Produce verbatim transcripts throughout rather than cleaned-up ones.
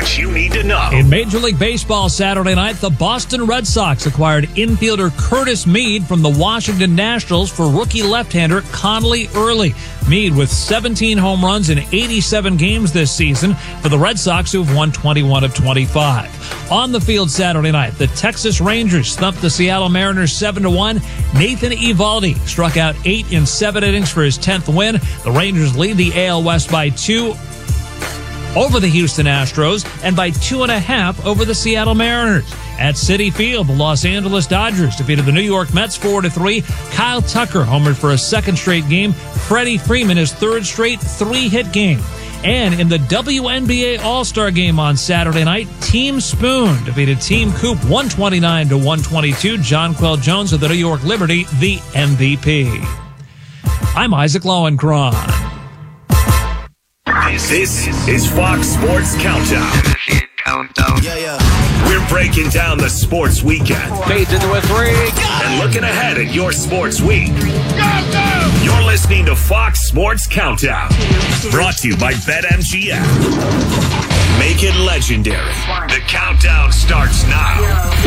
what you need to know. In Major League Baseball Saturday night, the Boston Red Sox acquired infielder Curtis Mead from the Washington Nationals for rookie left-hander Connolly Early. Mead with seventeen home runs in eighty-seven games this season for the Red Sox, who have won twenty-one of twenty-five. On the field Saturday night, the Texas Rangers thumped the Seattle Mariners seven to one. Nathan Eovaldi struck out eight in seven innings for his tenth win. The Rangers lead the A L West by two over the Houston Astros and by two and a half over the Seattle Mariners. At Citi Field, the Los Angeles Dodgers defeated the New York Mets four to three. Kyle Tucker homered for a second straight game. Freddie Freeman his third straight three-hit game. And in the W N B A All-Star Game on Saturday night, Team Spoon defeated Team Coop one twenty-nine to one twenty-two. Jonquel Jones of the New York Liberty, the M V P. I'm Isaac Lowenkron. This is Fox Sports Countdown. Countdown. Yeah, yeah. We're breaking down the sports weekend. Fades into a three. And looking ahead at your sports week. Countdown. You're listening to Fox Sports Countdown. Brought to you by BetMGM. Make it legendary. The countdown starts now.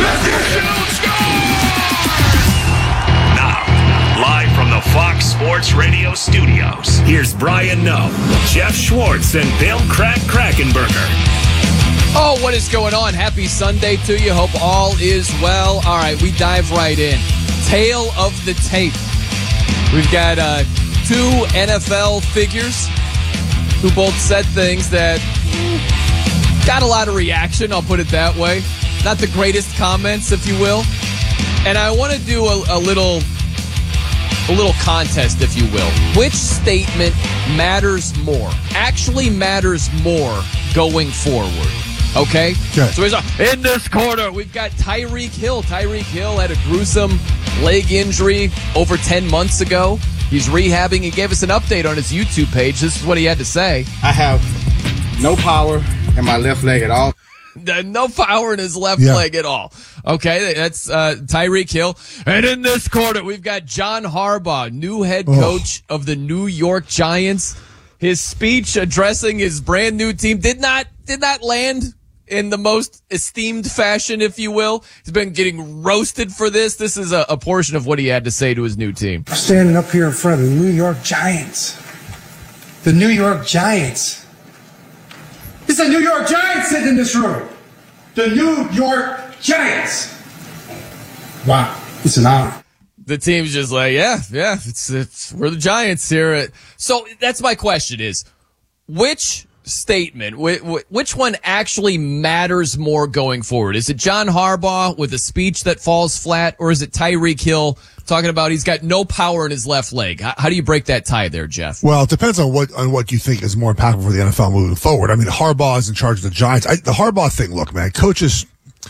Now, live from the Fox Sports Radio studios, here's Brian Noe, Jeff Schwartz, and Bill Crack Krackenberger. Oh, what is going on? Happy Sunday to you. Hope all is well. All right, we dive right in. Tale of the tape. We've got uh, two N F L figures who both said things that mm, got a lot of reaction, I'll put it that way. Not the greatest comments, if you will. And I want to do a, a little a little contest, if you will. Which statement matters more, actually matters more going forward? Okay? Okay. So he's uh, in this corner, we've got Tyreek Hill. Tyreek Hill had a gruesome leg injury over ten months ago. He's rehabbing. He gave us an update on his YouTube page. This is what he had to say. I have no power in my left leg at all. No power in his left yeah. leg at all. Okay, that's uh, Tyreek Hill. And in this corner, we've got John Harbaugh, new head coach oh. of the New York Giants. His speech addressing his brand new team did not did not land in the most esteemed fashion, if you will. He's been getting roasted for this. This is a, a portion of what he had to say to his new team. I'm standing up here in front of the New York Giants. The New York Giants. It's the New York Giants sitting in this room. The New York Giants. Wow, it's an honor. The team's just like, yeah, yeah, it's it's we're the Giants here. So that's my question: is which statement, which one actually matters more going forward? Is it John Harbaugh with a speech that falls flat, or is it Tyreek Hill talking about he's got no power in his left leg? How do you break that tie there, Jeff? Well, it depends on what on what you think is more impactful for the N F L moving forward. I mean, Harbaugh is in charge of the Giants. I, the Harbaugh thing, look, man, coaches.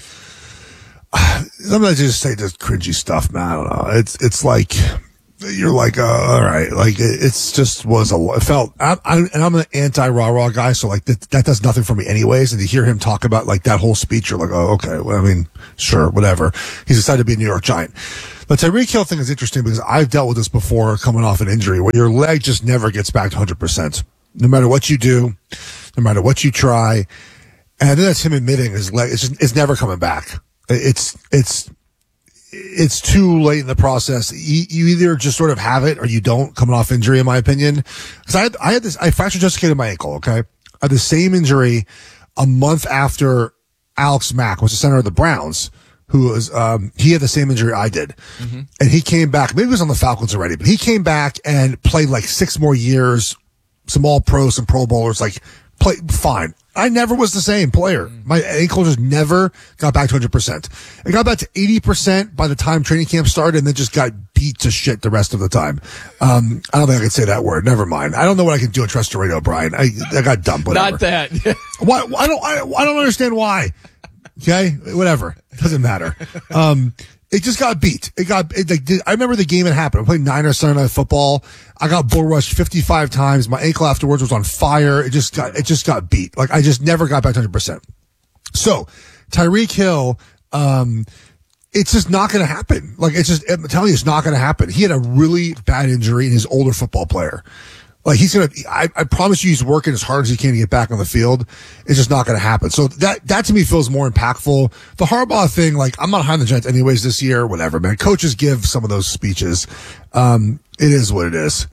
Sometimes I just say this cringy stuff, man. I don't know. It's it's like you're like, uh, all right, like it, it's just was a. It felt, I, I, and I'm an anti rah rah guy, so like that, that does nothing for me anyways. And to hear him talk about like that whole speech, you're like, oh, okay. Well, I mean, sure, whatever. He's decided to be a New York Giant. The Tyreek Hill thing is interesting because I've dealt with this before, coming off an injury where your leg just never gets back to one hundred percent, no matter what you do, no matter what you try. And I think that's him admitting his leg. It's just, it's never coming back. It's, it's, it's too late in the process. You, you either just sort of have it or you don't, coming off injury, in my opinion. Cause I had, I had this, I fractured dislocated my ankle. Okay. I had the same injury a month after Alex Mack was the center of the Browns, who was, um, he had the same injury I did. Mm-hmm. And he came back, maybe he was on the Falcons already, but he came back and played like six more years, some all pros, some pro bowlers, like play fine. I never was the same player. My ankle just never got back to one hundred percent. It got back to eighty percent by the time training camp started and then just got beat to shit the rest of the time. Um, I don't think I can say that word. Never mind. I don't know what I can do in Trust Radio, Brian. I, I got dumb, whatever. Not that. why, I don't, I, I don't understand why. Okay? Whatever. It doesn't matter. Um, it just got beat. It got, it, like, I remember the game it happened. I played Niners Sunday Night Football. I got bull rushed fifty-five times. My ankle afterwards was on fire. It just got, it just got beat. Like, I just never got back to one hundred percent. So, Tyreek Hill, um, it's just not going to happen. Like, it's just, I'm telling you, it's not going to happen. He had a really bad injury and he's an older football player. Like he's going to, I, I promise you he's working as hard as he can to get back on the field. It's just not going to happen. So that, that to me feels more impactful. The Harbaugh thing, like I'm not behind the Giants anyways this year, whatever, man. Coaches give some of those speeches. Um, it is what it is.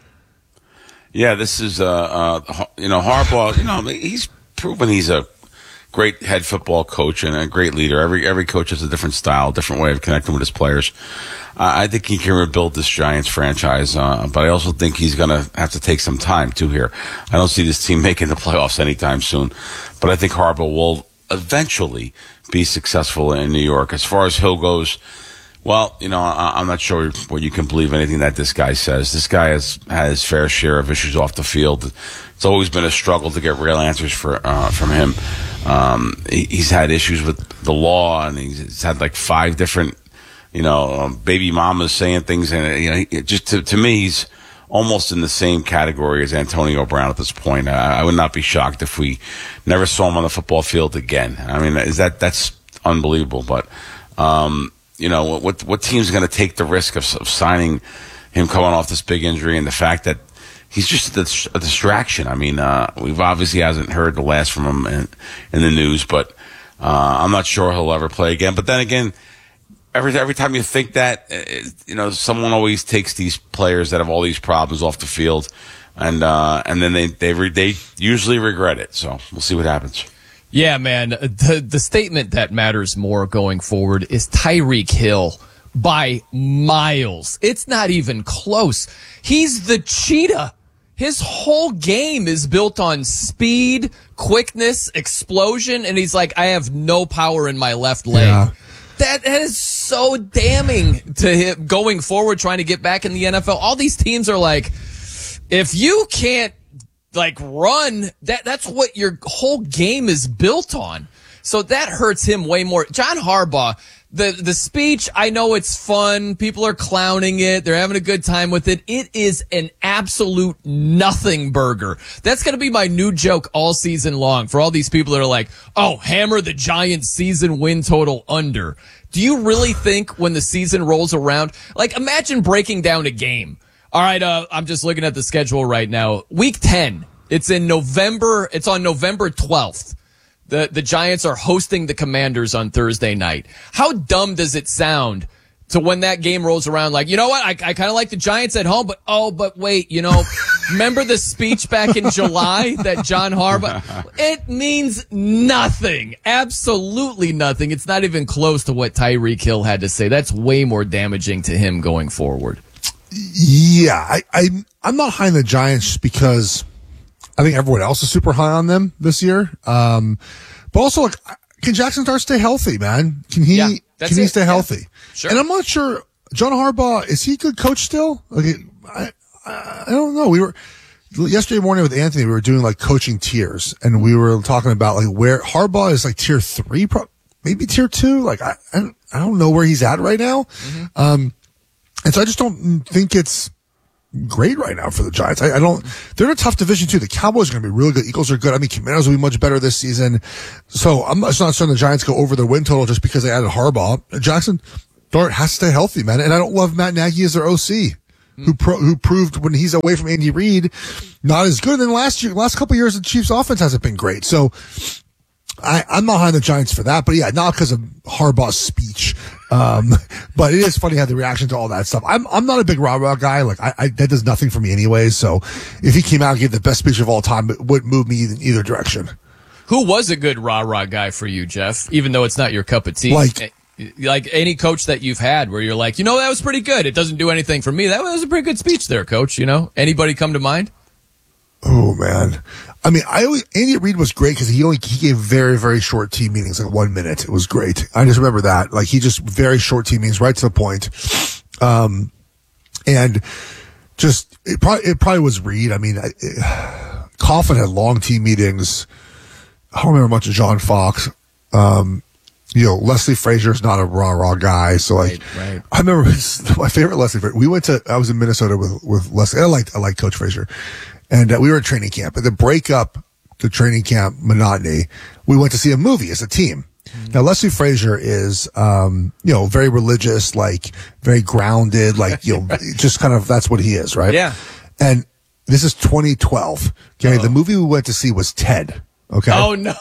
Yeah, this is, uh, uh, you know, Harbaugh, you know, he's proven he's a great head football coach and a great leader. Every, every coach has a different style, different way of connecting with his players. Uh, I think he can rebuild this Giants franchise, uh, but I also think he's going to have to take some time, too, here. I don't see this team making the playoffs anytime soon, but I think Harbaugh will eventually be successful in New York. As far as Hill goes, well, you know, I, I'm not sure what you can believe anything that this guy says. This guy has had his fair share of issues off the field. It's always been a struggle to get real answers for uh, from him. Um, he, he's had issues with the law, and he's, he's had like five different you know, um, baby mamas saying things, and you know, he, just to, to me, he's almost in the same category as Antonio Brown at this point. I, I would not be shocked if we never saw him on the football field again. I mean, is that that's unbelievable? But um, you know, what what team's going to take the risk of, of signing him coming off this big injury, and the fact that he's just a, a distraction? I mean, uh, we've obviously hasn't heard the last from him in, in the news, but uh, I'm not sure he'll ever play again. But then again, Every every time you think that, you know, someone always takes these players that have all these problems off the field, and uh, and then they they re, they usually regret it. So we'll see what happens. Yeah, man. The the statement that matters more going forward is Tyreek Hill by miles. It's not even close. He's the cheetah. His whole game is built on speed, quickness, explosion, and he's like, I have no power in my left leg. Yeah. That is so damning to him going forward, trying to get back in the N F L. All these teams are like, if you can't like run, that that's what your whole game is built on. So that hurts him way more. John Harbaugh, the the speech, I know it's fun. People are clowning it. They're having a good time with it. It is an absolute nothing burger. That's going to be my new joke all season long for all these people that are like, oh, hammer the Giants season win total under. Do you really think when the season rolls around, like imagine breaking down a game. All right, uh, I'm just looking at the schedule right now. Week ten, it's in November. It's on November twelfth. The the Giants are hosting the Commanders on Thursday night. How dumb does it sound to when that game rolls around? Like, you know what? I, I kind of like the Giants at home, but oh, but wait, you know, remember the speech back in July that John Harbaugh? It means nothing. Absolutely nothing. It's not even close to what Tyreek Hill had to say. That's way more damaging to him going forward. Yeah, I, I I'm not high on the Giants because I think everyone else is super high on them this year. Um, but also, like, can Jackson Dart stay healthy, man? Can he, yeah, can he it. stay yeah. healthy? Sure. And I'm not sure, John Harbaugh, is he a good coach still? Like, I, I, I don't know. We were, yesterday morning with Anthony, we were doing like coaching tiers, and we were talking about like where Harbaugh is like tier three, pro- maybe tier two. Like, I, I don't, I don't know where he's at right now. Mm-hmm. Um, and so I just don't think it's great right now for the Giants. I, I don't, they're in a tough division too. The Cowboys are going to be really good. Eagles are good. I mean, Commanders will be much better this season. So I'm not, not saying the Giants go over their win total just because they added Harbaugh. Jackson Dart has to stay healthy, man. And I don't love Matt Nagy as their O C, mm. who pro, who proved when he's away from Andy Reid, not as good. And then last year, last couple of years, the Chiefs offense hasn't been great. So I, I'm not behind the Giants for that, but yeah, not because of Harbaugh's speech. Um, but it is funny how the reaction to all that stuff. I'm, I'm not a big rah-rah guy. Like, I, I, that does nothing for me anyway. So if he came out and gave the best speech of all time, it wouldn't move me in either direction. Who was a good rah-rah guy for you, Jeff, even though it's not your cup of tea? Like, like any coach that you've had where you're like, you know, that was pretty good. It doesn't do anything for me. That was a pretty good speech there, coach. You know, anybody come to mind? Oh man. I mean, I always, Andy Reid was great because he only, he gave very, very short team meetings, like one minute. It was great. I just remember that. Like, he just very short team meetings, right to the point. Um, and just, it probably, it probably was Reid. I mean, it, Coughlin had long team meetings. I don't remember much of John Fox. Um, you know, Leslie Frazier's not a rah rah guy. So like, right, right. I remember my favorite Leslie Frazier. We went to, I was in Minnesota with, with Leslie. I liked, I liked Coach Frazier. And uh, we were at training camp. At the breakup, the training camp monotony, we went to see a movie as a team. Mm-hmm. Now, Leslie Frazier is, um, you know, very religious, like very grounded, like, you know, just kind of, that's what he is, right? Yeah. And This is twenty twelve. Okay, Uh-oh. The movie we went to see was Ted. Okay. Oh no.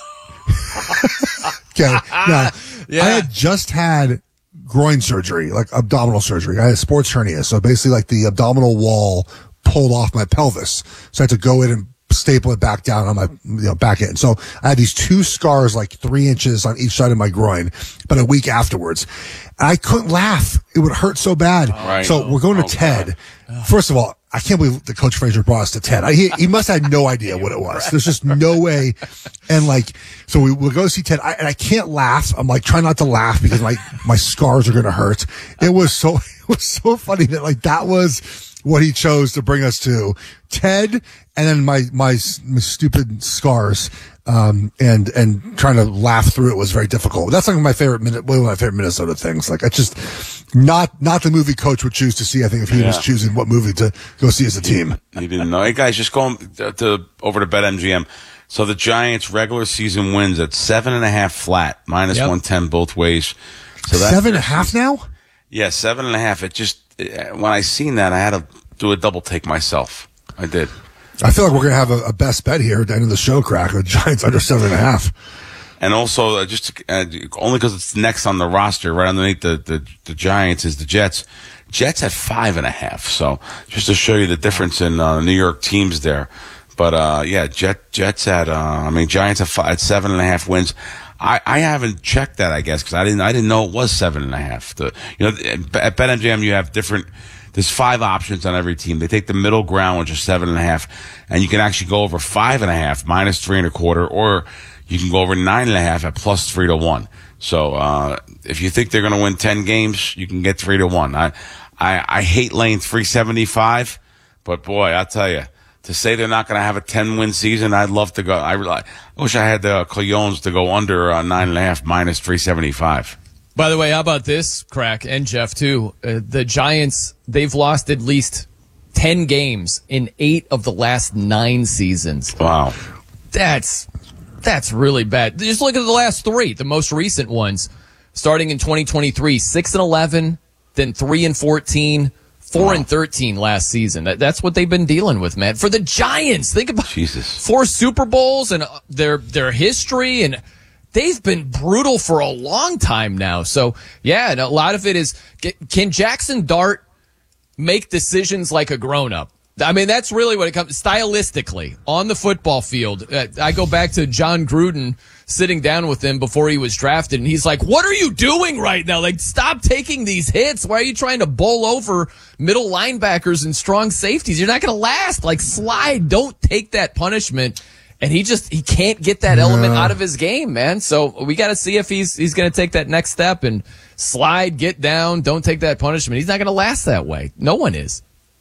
Okay. Now, yeah. I had just had groin surgery, like abdominal surgery. I had a sports hernia, so basically, like the abdominal wall pulled off my pelvis, so I had to go in and staple it back down on my, you know, back end. So I had these two scars, like three inches on each side of my groin, but a week afterwards. I couldn't laugh. It would hurt so bad. Oh, right. So we're going to oh, Ted. God. First of all, I can't believe the Coach Frazier brought us to Ted. I, he, he must have had no idea what it was. There's just no way. And like, so we will go see Ted, I, and I can't laugh. I'm like trying not to laugh because my, my scars are going to hurt. It was so, it was so funny that like that was what he chose to bring us to. Ted, and then my, my, my stupid scars, um, and, and trying to laugh through it was very difficult. That's like my favorite, one of my favorite Minnesota things. Like, I just, not, not the movie Coach would choose to see, I think, if he yeah. was choosing what movie to go see as a team. You didn't know. Hey, guys, just going to, to over to BetMGM. So the Giants regular season wins at seven and a half flat, minus yep. one ten both ways. So that's seven and a half now? Yeah, seven and a half. It just, when I seen that, I had to do a double take myself. I did. I feel like we're going to have a, a best bet here at the end of the show, Crack. The Giants under seven and a half. And also, uh, just uh, only because it's next on the roster, right underneath the, the, the Giants is the Jets. Jets at five and a half. So just to show you the difference in uh, New York teams there. But uh, yeah, Jet Jets at uh, I mean Giants at, five, at seven and a half wins. I, I haven't checked that, I guess, because I didn't I didn't know it was seven and a half. The, you know, at BetMGM you have different. There's five options on every team. They take the middle ground, which is seven and a half, and you can actually go over five and a half, minus three and a quarter, or you can go over nine and a half at plus three to one. So uh if you think they're going to win ten games, you can get three to one. I I, I hate laying three seventy-five, but boy, I'll tell you, to say they're not going to have a ten win season, I'd love to go. I, I wish I had the Coyones to go under uh, nine and a half, minus three seventy-five. By the way, how about this, Crack, and Jeff, too? Uh, the Giants, they've lost at least ten games in eight of the last nine seasons. Wow. That's that's really bad. Just look at the last three, the most recent ones. Starting in twenty twenty-three, six and eleven, then three and fourteen, four wow. and thirteen last season. That, that's what they've been dealing with, man. For the Giants, think about Jesus. Four Super Bowls and their their history, and they've been brutal for a long time now. So, yeah, and a lot of it is, can Jackson Dart make decisions like a grown-up? I mean, that's really what it comes stylistically on the football field. Uh, I go back to John Gruden sitting down with him before he was drafted, and he's like, what are you doing right now? Like, stop taking these hits. Why are you trying to bowl over middle linebackers and strong safeties? You're not going to last. Like, slide. Don't take that punishment. And he just, he can't get that element out of his game, man. So we got to see if he's he's going to take that next step and slide, get down, don't take that punishment. He's not going to last that way. No one is.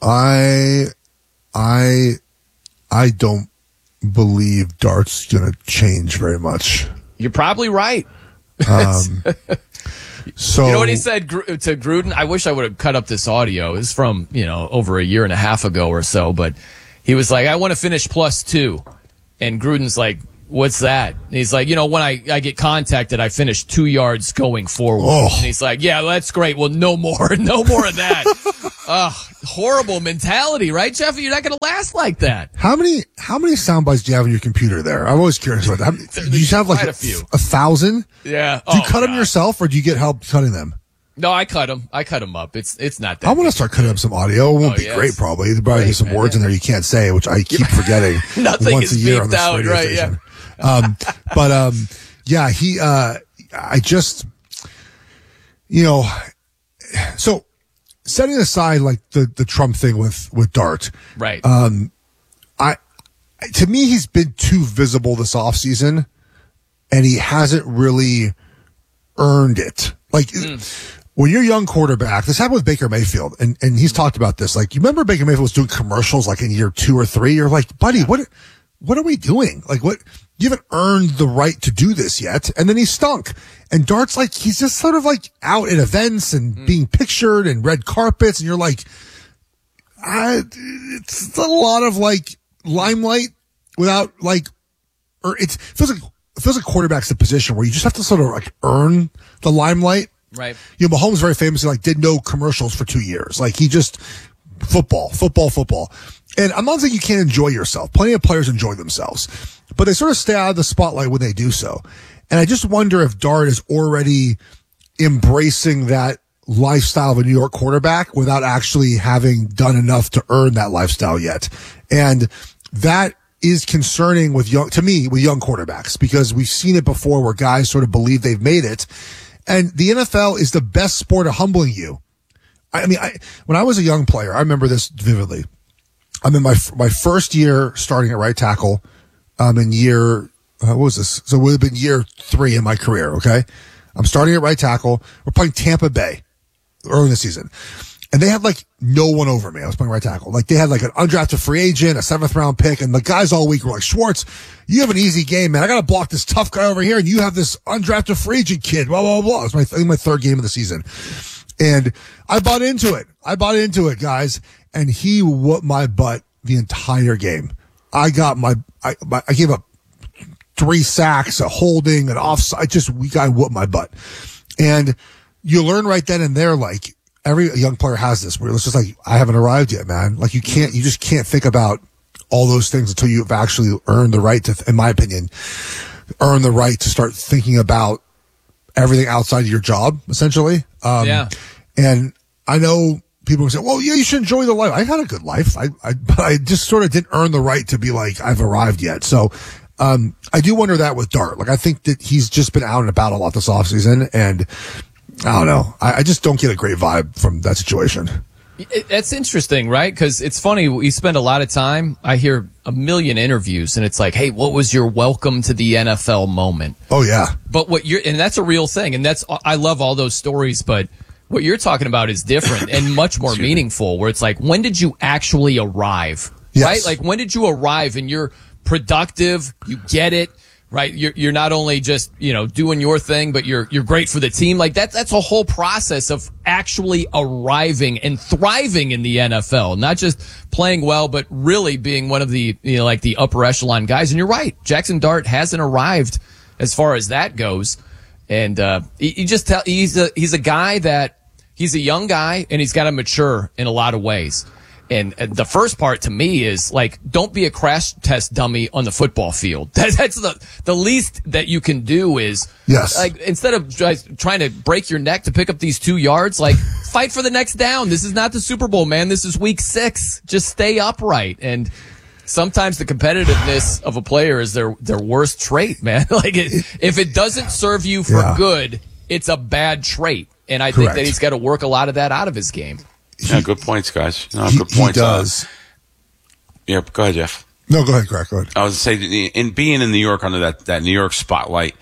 I, I, I don't believe Dart's going to change very much. You're probably right. Um, so you know what he said to Gruden? I wish I would have cut up this audio. It's from, you know, over a year and a half ago or so, but he was like, I want to finish plus two. And Gruden's like, what's that? And he's like, you know, when I, I get contacted, I finish two yards going forward. Oh. And he's like, yeah, that's great. Well, no more. No more of that. uh, horrible mentality, right, Jeff? You're not going to last like that. How many how many sound bites do you have on your computer there? I'm always curious about that. Do you have like a, a few? A thousand? Yeah. Do you oh, cut God. them yourself, or do you get help cutting them? No, I cut them. I cut them up. It's it's not that. I want to start cutting up some audio. It won't oh, be yeah, great, probably. There'll probably great, be some man, words yeah. in there you can't say, which I keep forgetting Nothing once a is year on this out, radio right, station. Yeah. um, but um, yeah, he. Uh, I just, you know, so setting aside like the the Trump thing with with Dart, right? Um, I to me he's been too visible this offseason, and he hasn't really earned it. Like. Mm. When you're a young quarterback, this happened with Baker Mayfield, and, and he's talked about this. Like, you remember Baker Mayfield was doing commercials like in year two or three? You're like, buddy, what, what are we doing? Like, what, you haven't earned the right to do this yet. And then he stunk. And Dart's like, he's just sort of like out at events and mm. being pictured and red carpets. And you're like, I, it's a lot of like limelight without like, or it feels like, it feels like quarterback's the position where you just have to sort of like earn the limelight. Right. You know, Mahomes very famously like did no commercials for two years. Like he just football, football, football. and I'm not saying you can't enjoy yourself. Plenty of players enjoy themselves, but they sort of stay out of the spotlight when they do so. And I just wonder if Dart is already embracing that lifestyle of a New York quarterback without actually having done enough to earn that lifestyle yet. And that is concerning with young, to me, with young quarterbacks, because we've seen it before where guys sort of believe they've made it. And the N F L is the best sport of humbling you. I mean, I, when I was a young player, I remember this vividly. I'm in my, my first year starting at right tackle. I'm in year, uh, what was this? So it would have been year three in my career. Okay. I'm starting at right tackle. We're playing Tampa Bay early in the season. And they had like no one over me. I was playing right tackle. Like they had like an undrafted free agent, a seventh round pick, and the guys all week were like, Schwartz, you have an easy game, man. I got to block this tough guy over here, and you have this undrafted free agent kid. Blah blah blah. It was my I think my third game of the season, and I bought into it. I bought into it, guys. And he whooped my butt the entire game. I got my I my, I gave up three sacks, a holding, an offside. Just we guy whooped my butt, and you learn right then and there, like. Every young player has this where it's just like, I haven't arrived yet, man. Like you can't, you just can't think about all those things until you've actually earned the right to, in my opinion, earn the right to start thinking about everything outside of your job, essentially. Um, yeah. And I know people say, well, yeah, you should enjoy the life. I had a good life. I, I, but I just sort of didn't earn the right to be like, I've arrived yet. So, um, I do wonder that with Dart. Like I think that he's just been out and about a lot this offseason, and I don't know. I, I just don't get a great vibe from that situation. It, that's interesting, right? Because it's funny. We spend a lot of time. I hear a million interviews, and it's like, hey, what was your welcome to the N F L moment? Oh, yeah. But what you're, and that's a real thing. And that's, I love all those stories, but what you're talking about is different and much more meaningful, where it's like, when did you actually arrive? Yes. Right? Like, when did you arrive and you're productive, you get it? Right, you're you're not only just, you know, doing your thing, but you're you're great for the team. Like that that's a whole process of actually arriving and thriving in the N F L, not just playing well, but really being one of the, you know, like the upper echelon guys. And you're right, Jackson Dart hasn't arrived as far as that goes. And uh, you just tell he's a he's a guy that he's a young guy and he's got to mature in a lot of ways. And the first part to me is like, don't be a crash test dummy on the football field. That, that's the the least that you can do is, yes. Like, instead of trying to break your neck to pick up these two yards, like fight for the next down. This is not the Super Bowl, man. This is week six. Just stay upright. And sometimes the competitiveness of a player is their their worst trait, man. Like it, if it doesn't serve you for yeah. good, it's a bad trait. And I Correct. think that he's got to work a lot of that out of his game. Yeah, good points, guys. No, he, good points. He does. Uh, yeah, go ahead, Jeff. No, go ahead, Greg. Go ahead. I was saying, in being in New York under that, that New York spotlight,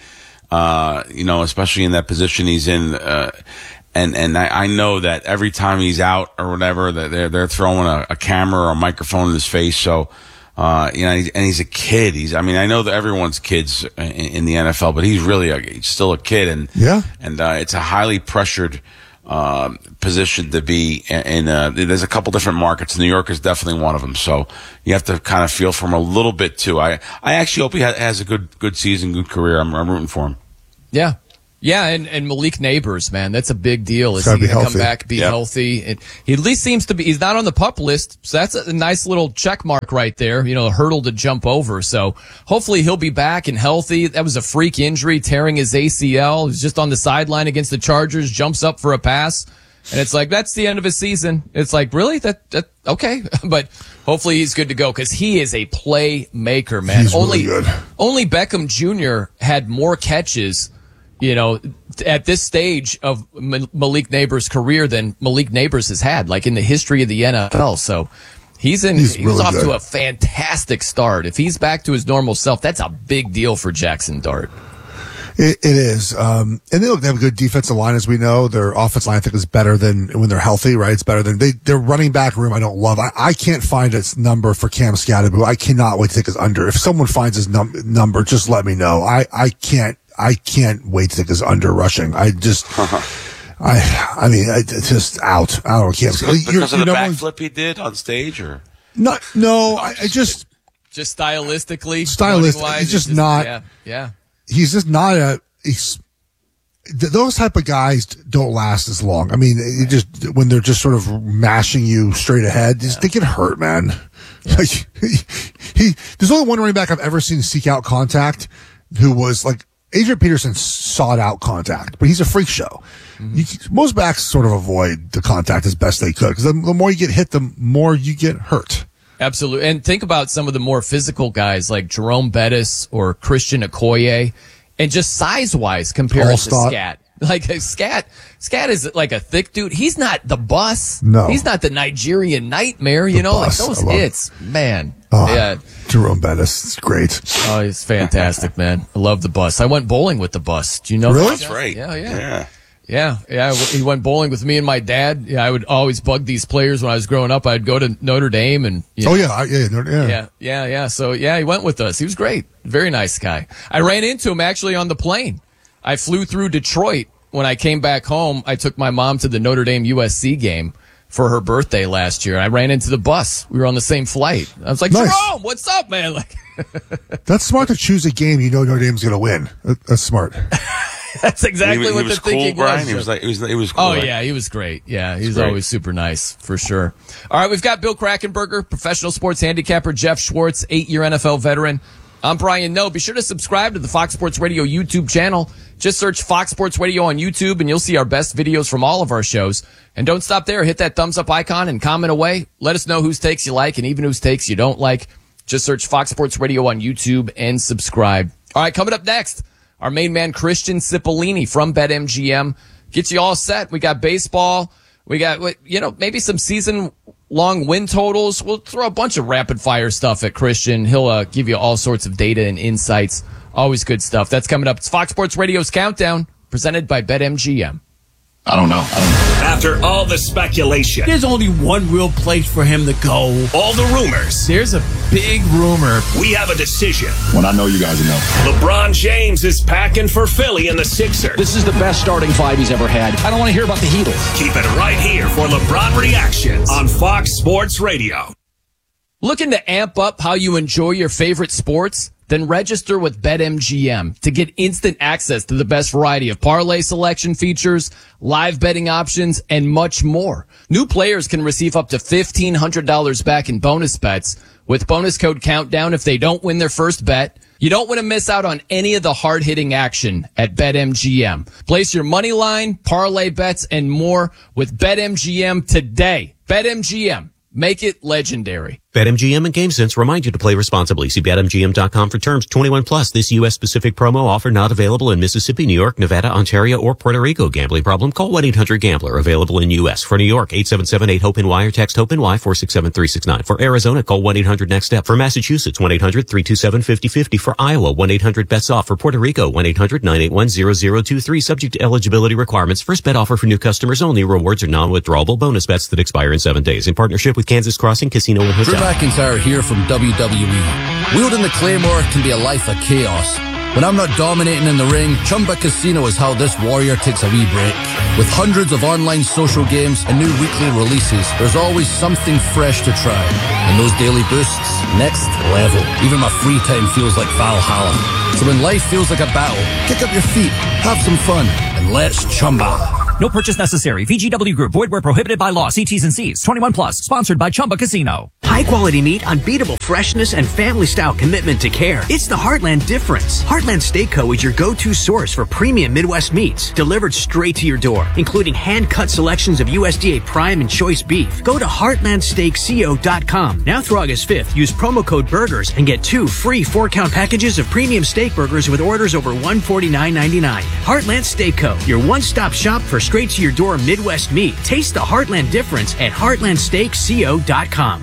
uh, you know, especially in that position he's in, uh, and and I, I know that every time he's out or whatever, that they're they're throwing a, a camera or a microphone in his face. So, uh, you know, and he's a kid. He's, I mean, I know that everyone's kids in, in the N F L, but he's really a, he's still a kid, and yeah, and uh, it's a highly pressured. Um, position to be in. Uh, there's a couple different markets. New York is definitely one of them. So you have to kind of feel for him a little bit too. I, I actually hope he ha- has a good, good season, good career. I'm, I'm rooting for him. Yeah. Yeah, and, and Malik Neighbors, man, that's a big deal. Is he going to come back, be yep. healthy? And he at least seems to be, he's not on the PUP list, so that's a nice little check mark right there, you know, a hurdle to jump over. So hopefully he'll be back and healthy. That was a freak injury, tearing his A C L. He's just on the sideline against the Chargers, jumps up for a pass, and it's like, that's the end of his season. It's like, really? That, that okay. But hopefully he's good to go, because he is a playmaker, man. He's only, really good. Only Beckham Junior had more catches, you know, at this stage of Malik Neighbors' career than Malik Neighbors has had, like in the history of the N F L. So he's in, he's he was really off good. to a fantastic start. If he's back to his normal self, that's a big deal for Jackson Dart. It, it is. Um, and they look, they have a good defensive line, as we know. Their offensive line, I think, is better than when they're healthy, right? It's better than they, their running back room. I don't love. I, I can't find its number for Cam Scatterbo. I cannot wait to take his under. If someone finds his num- number, just let me know. I, I can't. I can't wait to take his under rushing. I just, I, I mean, I, it's just out. I don't know. Because, because of the backflip he did on stage, or not? No, I, I just, just stylistically, stylistically, he's just, just not. Yeah, yeah. He's just not a. He's, those type of guys don't last as long. I mean, it just when they're just sort of mashing you straight ahead, just, they get hurt, man. Yeah. Like, he, he, there's only one running back I've ever seen seek out contact who was like, Adrian Peterson sought out contact, but he's a freak show. Mm-hmm. You, most backs sort of avoid the contact as best they could because the, the more you get hit, the more you get hurt. Absolutely. And think about some of the more physical guys like Jerome Bettis or Christian Okoye, and just size-wise compared to Scat. Like Scat, Scat is like a thick dude. He's not the bus. No. He's not the Nigerian Nightmare. You the know, bus. like those hits, man. Oh, yeah. Jerome Bettis, it's great. Oh, he's fantastic, man. I love the bus. I went bowling with the bus. Do you know really? that? That's right. Yeah, yeah. Yeah. Yeah, yeah. He went bowling with me and my dad. Yeah, I would always bug these players when I was growing up. I'd go to Notre Dame and. You know, oh yeah, yeah, yeah, yeah, yeah, yeah. So yeah, he went with us. He was great. Very nice guy. I ran into him actually on the plane. I flew through Detroit. When I came back home, I took my mom to the Notre Dame U S C game for her birthday last year. I ran into the bus. We were on the same flight. I was like, nice. Jerome, what's up, man? Like, that's smart to choose a game you know Notre Dame's going to win. That's smart. That's exactly he, what he was the cool, thinking Brian. was. He was like, he was, he was cool. Oh right? yeah, he was great. Yeah, he was great. always super nice for sure. All right, we've got Bill Krackomberger, professional sports handicapper, Jeff Schwartz, eight-year N F L veteran. I'm Brian Noe. Be sure to subscribe to the Fox Sports Radio YouTube channel. Just search Fox Sports Radio on YouTube, and you'll see our best videos from all of our shows. And don't stop there. Hit that thumbs up icon and comment away. Let us know whose takes you like and even whose takes you don't like. Just search Fox Sports Radio on YouTube and subscribe. All right, coming up next, our main man, Christian Cipollini from BetMGM. Gets you all set. We got baseball. We got, you know, maybe some season-long win totals. We'll throw a bunch of rapid-fire stuff at Christian. He'll uh, give you all sorts of data and insights. Always good stuff. That's coming up. It's Fox Sports Radio's Countdown, presented by BetMGM. I don't know. I don't know. After all the speculation, there's only one real place for him to go. All the rumors. There's a big rumor. We have a decision. When I know you guys know. LeBron James is packing for Philly and the Sixers. This is the best starting five he's ever had. I don't want to hear about the Heatles. Keep it right here for LeBron Reactions on Fox Sports Radio. Looking to amp up how you enjoy your favorite sports? Then register with BetMGM to get instant access to the best variety of parlay selection features, live betting options, and much more. New players can receive up to fifteen hundred dollars back in bonus bets with bonus code Countdown if they don't win their first bet. You don't want to miss out on any of the hard-hitting action at BetMGM. Place your money line, parlay bets, and more with BetMGM today. BetMGM. Make it legendary. BetMGM and GameSense remind you to play responsibly. See Bet M G M dot com for terms. twenty-one plus. This U S specific promo offer not available in Mississippi, New York, Nevada, Ontario, or Puerto Rico. Gambling problem? Call one eight hundred gambler. Available in U S. For New York, eight seven seven eight hope N Y or text HOPE-NY four six seven three six nine. For Arizona, call one eight hundred next step. For Massachusetts, one eight hundred three two seven five zero five zero. For Iowa, one eight hundred bets off. For Puerto Rico, one eight hundred nine eight one zero zero two three. Subject to eligibility requirements. First bet offer for new customers only. Rewards are non-withdrawable bonus bets that expire in seven days. In partnership with Kansas Crossing Casino and Hotel. Drew McIntyre here from W W E. Wielding the Claymore can be a life of chaos. When I'm not dominating in the ring, Chumba Casino is how this warrior takes a wee break. With hundreds of online social games and new weekly releases, there's always something fresh to try. And those daily boosts, next level. Even my free time feels like Valhalla. So when life feels like a battle, kick up your feet, have some fun, and let's Chumba. No purchase necessary. V G W Group. Void where prohibited by law. See T's and C's. twenty-one plus. Sponsored by Chumba Casino. High quality meat, unbeatable freshness, and family style commitment to care. It's the Heartland difference. Heartland Steak Co. is your go-to source for premium Midwest meats delivered straight to your door, including hand-cut selections of U S D A prime and choice beef. Go to heartland steak co dot com. Now through August fifth, use promo code BURGERS and get two free four-count packages of premium steak burgers with orders over one hundred forty-nine ninety-nine. Heartland Steak Co. Your one-stop shop for straight to your door Midwest meat. Taste the Heartland difference at heartland steak co dot com.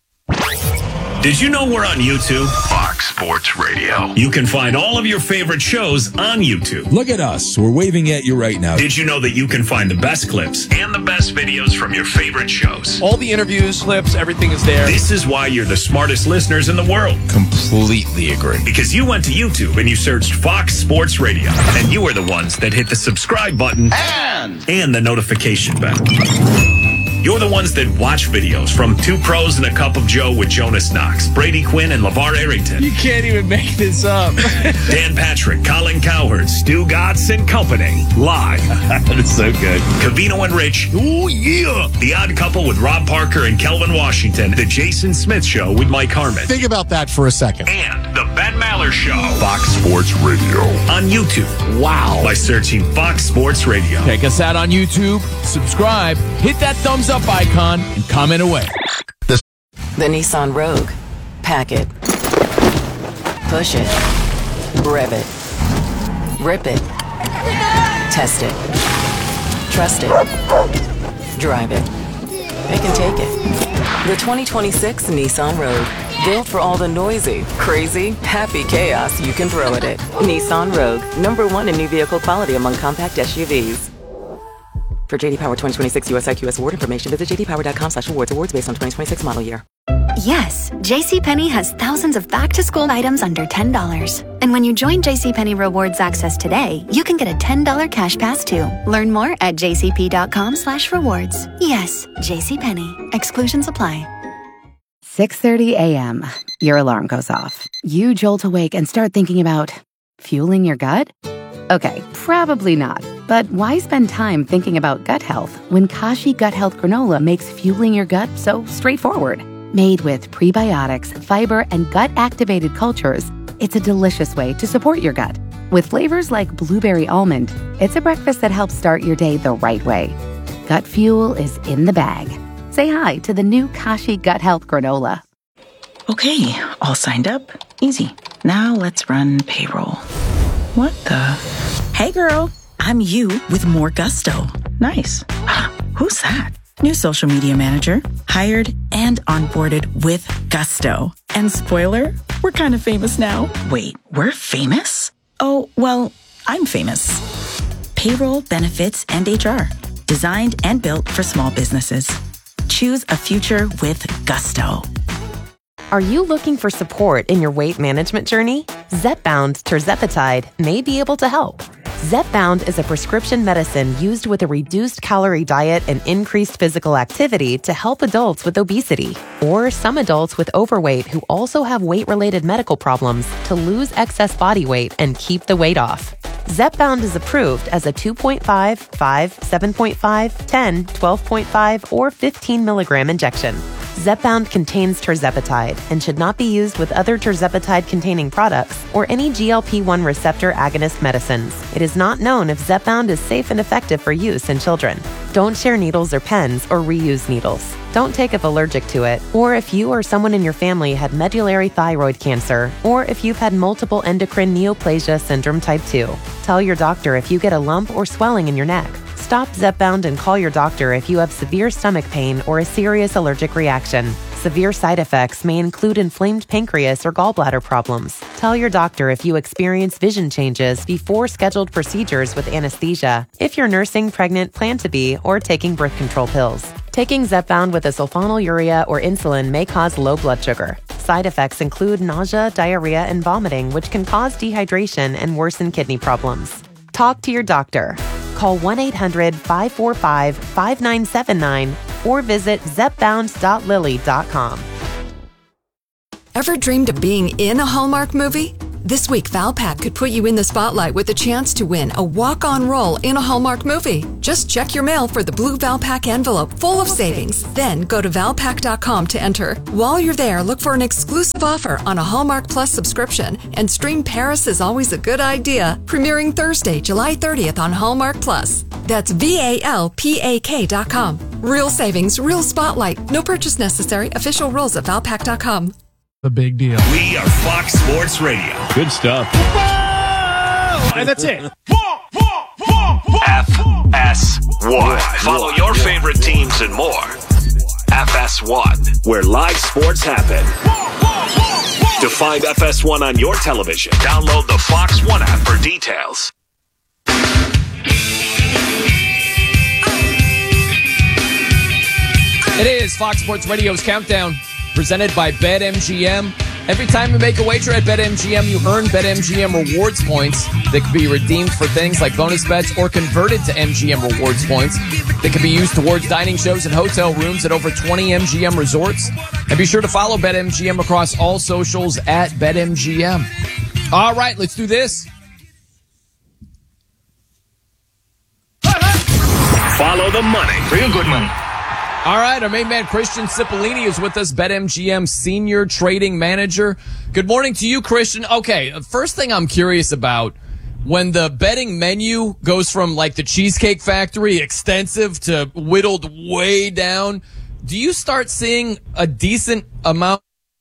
Did you know we're on YouTube? Fox Sports Radio. You can find all of your favorite shows on YouTube. Look at us. We're waving at you right now. Did you know that you can find the best clips and the best videos from your favorite shows? All the interviews, clips, everything is there. This is why you're the smartest listeners in the world. Completely agree. Because you went to YouTube and you searched Fox Sports Radio. And you are the ones that hit the subscribe button and, and the notification bell. You're the ones that watch videos from Two Pros and a Cup of Joe with Jonas Knox, Brady Quinn, and LeVar Arrington. You can't even make this up. Dan Patrick, Colin Cowherd, Stu Gatz, and company. Live. That is so good. Covino and Rich. Oh, yeah. The Odd Couple with Rob Parker and Kelvin Washington. The Jason Smith Show with Mike Harmon. Think about that for a second. And the Ben Maller Show. Fox Sports Radio. On YouTube. Wow. By searching Fox Sports Radio. Check us out on YouTube. Subscribe. Hit that thumbs up icon and comment away. The Nissan Rogue. Pack it. Push it. Rev it. Rip it. Test it. Trust it. Drive it. They can take it. The twenty twenty-six Nissan Rogue. Built for all the noisy, crazy, happy chaos you can throw at it. Nissan Rogue. Number one in new vehicle quality among compact S U Vs. For J D Power twenty twenty-six U S I Q S award information, visit j d power dot com slash awards. Awards based on twenty twenty-six model year. Yes, JCPenney has thousands of back-to-school items under ten dollars. And when you join JCPenney Rewards Access today, you can get a ten dollars cash pass too. Learn more at j c p dot com slash rewards. Yes, JCPenney. Exclusions apply. six thirty a.m. Your alarm goes off. You jolt awake and start thinking about fueling your gut? Okay, probably not. But why spend time thinking about gut health when Kashi Gut Health Granola makes fueling your gut so straightforward? Made with prebiotics, fiber, and gut-activated cultures, it's a delicious way to support your gut. With flavors like blueberry almond, it's a breakfast that helps start your day the right way. Gut fuel is in the bag. Say hi to the new Kashi Gut Health Granola. Okay, all signed up. Easy. Now let's run payroll. What the? Hey girl, I'm you with more gusto. Nice. Who's that? New social media manager, hired and onboarded with gusto. And spoiler, we're kind of famous now. Wait, we're famous? Oh, well, I'm famous. Payroll, benefits, and H R. Designed and built for small businesses. Choose a future with gusto. Are you looking for support in your weight management journey? Zepbound tirzepatide may be able to help. Zepbound is a prescription medicine used with a reduced calorie diet and increased physical activity to help adults with obesity, or some adults with overweight who also have weight-related medical problems to lose excess body weight and keep the weight off. Zepbound is approved as a two point five, five, seven point five, ten, twelve point five, or fifteen milligram injection. Zepbound contains tirzepatide and should not be used with other tirzepatide-containing products or any G L P one receptor agonist medicines. It is not known if Zepbound is safe and effective for use in children. Don't share needles or pens or reuse needles. Don't take if allergic to it, or if you or someone in your family had medullary thyroid cancer, or if you've had multiple endocrine neoplasia syndrome type two. Tell your doctor if you get a lump or swelling in your neck. Stop Zepbound and call your doctor if you have severe stomach pain or a serious allergic reaction. Severe side effects may include inflamed pancreas or gallbladder problems. Tell your doctor if you experience vision changes before scheduled procedures with anesthesia, if you're nursing, pregnant, plan to be, or taking birth control pills. Taking Zepbound with a sulfonylurea or insulin may cause low blood sugar. Side effects include nausea, diarrhea, and vomiting, which can cause dehydration and worsen kidney problems. Talk to your doctor. Call one eight hundred, five four five, five nine seven nine or visit zepbound dot lilly dot com. Ever dreamed of being in a Hallmark movie? This week, Valpak could put you in the spotlight with a chance to win a walk-on role in a Hallmark movie. Just check your mail for the blue Valpak envelope full of savings. Then go to valpak dot com to enter. While you're there, look for an exclusive offer on a Hallmark Plus subscription and stream Paris is Always a Good Idea, premiering Thursday, July thirtieth on Hallmark Plus. That's V A L P A K dot com. Real savings, real spotlight. No purchase necessary. Official rules at valpak dot com. The big deal. We are Fox Sports Radio. Good stuff. And that's it. F S one. Follow your favorite teams and more. F S one, where live sports happen. To find F S one on your television, download the Fox One app for details. It is Fox Sports Radio's Countdown, presented by BetMGM. Every time you make a wager at BetMGM, you earn BetMGM rewards points that can be redeemed for things like bonus bets or converted to M G M rewards points that can be used towards dining shows and hotel rooms at over twenty M G M resorts. And be sure to follow BetMGM across all socials at BetMGM. All right, let's do this. Follow the money. Real good money. All right, our main man, Christian Cipollini, is with us, BetMGM Senior Trading Manager. Good morning to you, Christian. Okay, first thing I'm curious about, when the betting menu goes from like the Cheesecake Factory, extensive, to whittled way down, do you start seeing a decent amount?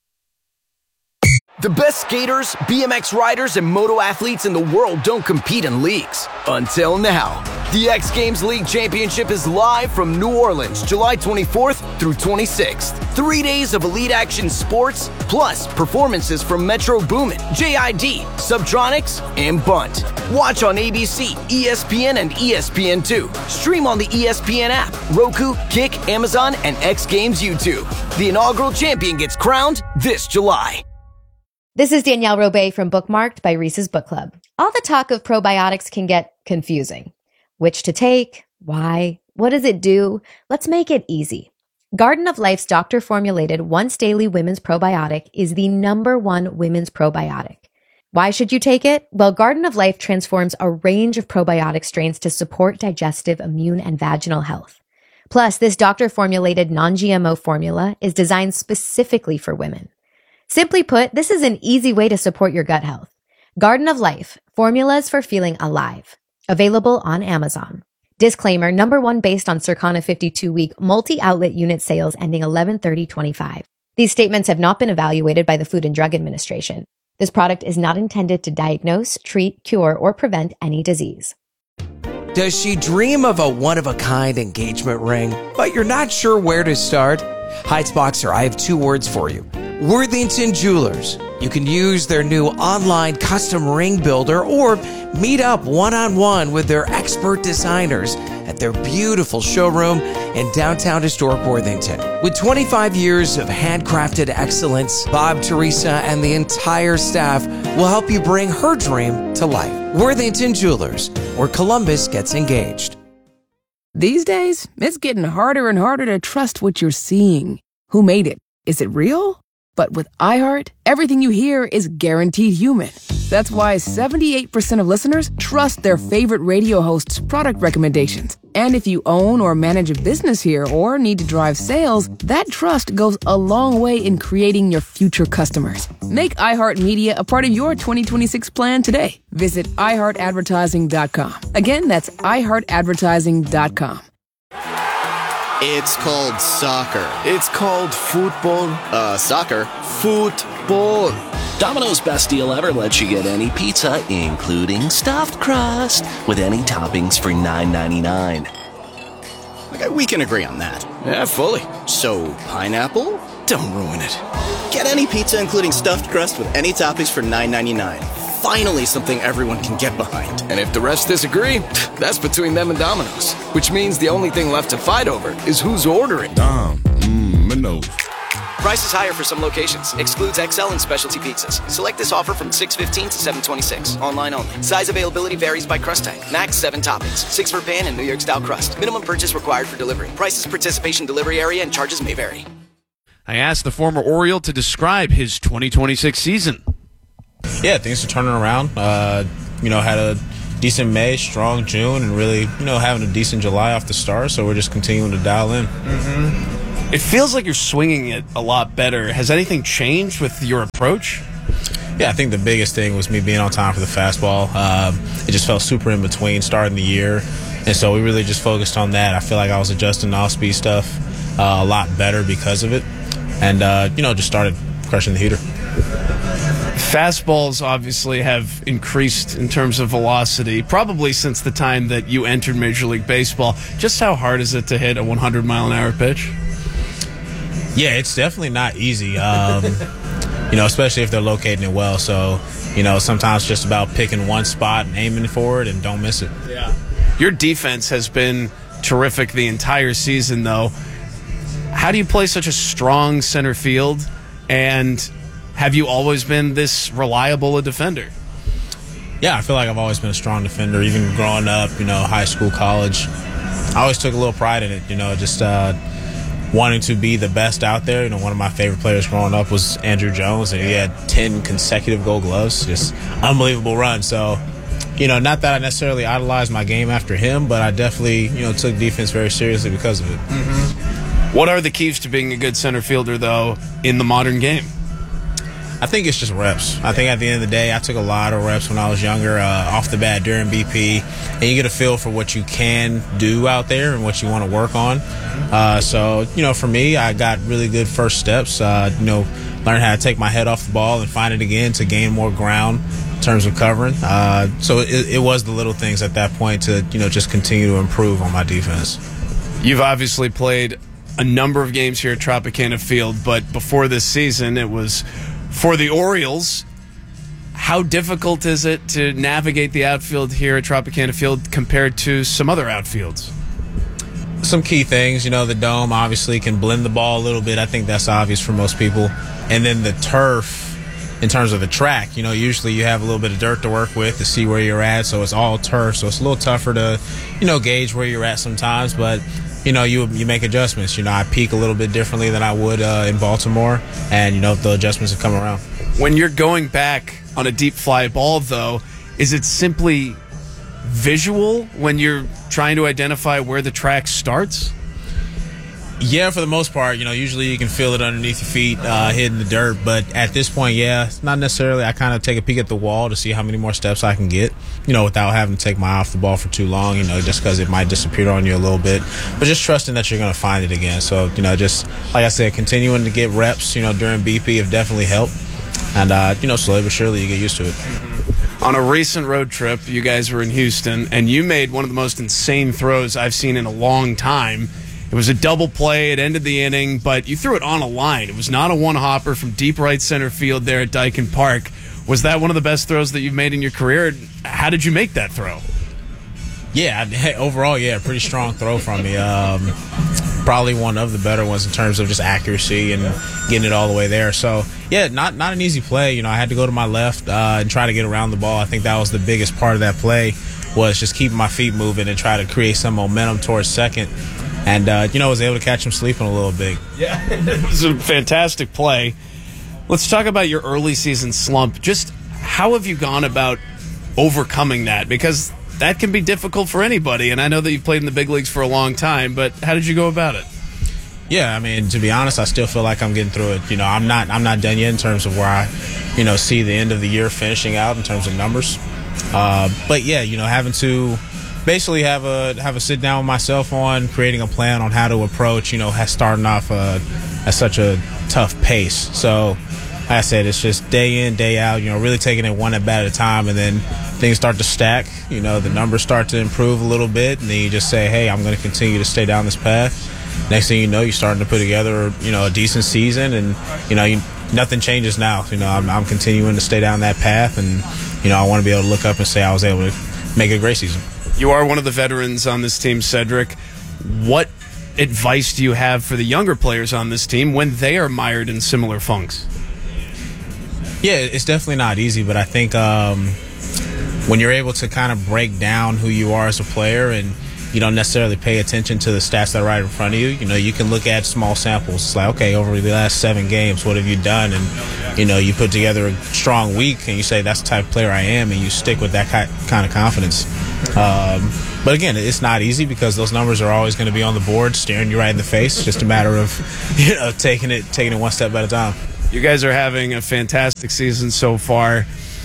The best skaters, B M X riders, and moto athletes in the world don't compete in leagues. Until now. The X Games League Championship is live from New Orleans, July twenty-fourth through twenty-sixth. Three days of elite action sports, plus performances from Metro Boomin, J I D, Subtronics, and Bunt. Watch on A B C, E S P N, and E S P N two. Stream on the E S P N app, Roku, Kick, Amazon, and X Games YouTube. The inaugural champion gets crowned this July. This is Danielle Robay from Bookmarked by Reese's Book Club. All the talk of probiotics can get confusing. Which to take? Why? What does it do? Let's make it easy. Garden of Life's doctor-formulated once-daily women's probiotic is the number one women's probiotic. Why should you take it? Well, Garden of Life transforms a range of probiotic strains to support digestive, immune, and vaginal health. Plus, this doctor-formulated non-G M O formula is designed specifically for women. Simply put, this is an easy way to support your gut health. Garden of Life, formulas for feeling alive. Available on Amazon. Disclaimer, number one based on Circana fifty-two week multi-outlet unit sales ending eleven thirty twenty-five. These statements have not been evaluated by the Food and Drug Administration. This product is not intended to diagnose, treat, cure, or prevent any disease. Does she dream of a one-of-a-kind engagement ring, but you're not sure where to start? Heights Boxer, I have two words for you. Worthington Jewelers. You can use their new online custom ring builder or meet up one-on-one with their expert designers at their beautiful showroom in downtown historic Worthington. With twenty-five years of handcrafted excellence, Bob, Teresa, and the entire staff will help you bring her dream to life. Worthington Jewelers, where Columbus gets engaged. These days, it's getting harder and harder to trust what you're seeing. Who made it? Is it real? But with iHeart, everything you hear is guaranteed human. That's why seventy-eight percent of listeners trust their favorite radio host's product recommendations. And if you own or manage a business here or need to drive sales, that trust goes a long way in creating your future customers. Make iHeartMedia a part of your twenty twenty-six plan today. Visit i heart advertising dot com. Again, that's i heart advertising dot com. It's called soccer. It's called football. Uh, soccer. Football. Domino's Best Deal Ever lets you get any pizza, including stuffed crust, with any toppings for nine ninety-nine. Okay, we can agree on that. Yeah, fully. So, pineapple? Don't ruin it. Get any pizza, including stuffed crust, with any toppings for nine ninety-nine. Finally, something everyone can get behind. And if the rest disagree, that's between them and Domino's. Which means the only thing left to fight over is who's ordering. Dom, mmm, Minos. Price is higher for some locations. Excludes X L and specialty pizzas. Select this offer from six fifteen to seven twenty-six. Online only. Size availability varies by crust type. Max seven toppings. Six for pan and New York style crust. Minimum purchase required for delivery. Prices, participation, delivery area, and charges may vary. I asked the former Oriole to describe his twenty twenty-six season. Yeah, things are turning around. Uh, you know, had a decent May, strong June, and really, you know, having a decent July off the start. So we're just continuing to dial in. Mm-hmm. It feels like you're swinging it a lot better. Has anything changed with your approach? Yeah, I think the biggest thing was me being on time for the fastball. Um, it just felt super in between starting the year. And so we really just focused on that. I feel like I was adjusting the off-speed stuff uh, a lot better because of it. And, uh, you know, just started crushing the heater. Fastballs obviously have increased in terms of velocity, probably since the time that you entered Major League Baseball. Just how hard is it to hit a one hundred mile an hour pitch? Yeah, it's definitely not easy, um, you know, especially if they're locating it well. So, you know, sometimes it's just about picking one spot and aiming for it and don't miss it. Yeah. Your defense has been terrific the entire season, though. How do you play such a strong center field? And have you always been this reliable a defender? Yeah, I feel like I've always been a strong defender, even growing up, you know, high school, college. I always took a little pride in it, you know, just uh, wanting to be the best out there. You know, one of my favorite players growing up was Andrew Jones, and he had ten consecutive gold gloves. Just unbelievable run. So, you know, not that I necessarily idolized my game after him, but I definitely, you know, took defense very seriously because of it. Mm-hmm. What are the keys to being a good center fielder, though, in the modern game? I think it's just reps. I think at the end of the day, I took a lot of reps when I was younger, uh, off the bat during B P, and you get a feel for what you can do out there and what you want to work on. Uh, so, you know, for me, I got really good first steps, uh, you know, learned how to take my head off the ball and find it again to gain more ground in terms of covering. Uh, so it, it was the little things at that point to, you know, just continue to improve on my defense. You've obviously played a number of games here at Tropicana Field, but before this season, it was for the Orioles. How difficult is it to navigate the outfield here at Tropicana Field compared to some other outfields? Some key things, you know, the dome obviously can blend the ball a little bit. I think that's obvious for most people. And then the turf, in terms of the track, you know, usually you have a little bit of dirt to work with to see where you're at. So it's all turf. So it's a little tougher to, you know, gauge where you're at sometimes. But, you know, you you make adjustments. You know, I peak a little bit differently than I would uh, in Baltimore. And, you know, the adjustments have come around. When you're going back on a deep fly ball, though, is it simply visual when you're trying to identify where the track starts? Yeah, for the most part, you know, usually you can feel it underneath your feet, uh, hitting the dirt. But at this point, yeah, not necessarily. I kind of take a peek at the wall to see how many more steps I can get, you know, without having to take my eye off the ball for too long, you know, just because it might disappear on you a little bit. But just trusting that you're going to find it again. So, you know, just, like I said, continuing to get reps, you know, during B P have definitely helped. And, uh, you know, slowly but surely you get used to it. On a recent road trip, you guys were in Houston, and you made one of the most insane throws I've seen in a long time. It was a double play. It ended the inning, but you threw it on a line. It was not a one-hopper from deep right center field there at Dyken Park. Was that one of the best throws that you've made in your career? How did you make that throw? Yeah, overall, yeah, pretty strong throw from me. Um, probably one of the better ones in terms of just accuracy and getting it all the way there. So, yeah, not not an easy play. You know, I had to go to my left uh, and try to get around the ball. I think that was the biggest part of that play, was just keeping my feet moving and try to create some momentum towards second. And, uh, you know, I was able to catch him sleeping a little bit. Yeah, it was a fantastic play. Let's talk about your early season slump. Just how have you gone about overcoming that? Because that can be difficult for anybody, and I know that you've played in the big leagues for a long time, but how did you go about it? Yeah, I mean, to be honest, I still feel like I'm getting through it. You know, I'm not I'm not done yet in terms of where I, you know, see the end of the year finishing out in terms of numbers. Uh, but, yeah, you know, having to basically have a have a sit down with myself on creating a plan on how to approach, you know, starting off uh, at such a tough pace. So, like I said, it's just day in, day out, you know, really taking it one at bat at a time, and then things start to stack. You know, the numbers start to improve a little bit, and then you just say, hey, I'm going to continue to stay down this path. Next thing you know, you're starting to put together, you know, a decent season, and, you know, you, nothing changes now. You know, I'm, I'm continuing to stay down that path, and, you know, I want to be able to look up and say I was able to make a great season. You are one of the veterans on this team, Cedric. What advice do you have for the younger players on this team when they are mired in similar funks? Yeah, it's definitely not easy, but I think um, when you're able to kind of break down who you are as a player and you don't necessarily pay attention to the stats that are right in front of you, you know, you can look at small samples. It's like, okay, over the last seven games, what have you done? And, you know, you put together a strong week and you say, that's the type of player I am, and you stick with that kind of confidence. Um, but again, it's not easy because those numbers are always going to be on the board, staring you right in the face. It's just a matter of, you know, taking it, taking it one step at a time. You guys are having a fantastic season so far.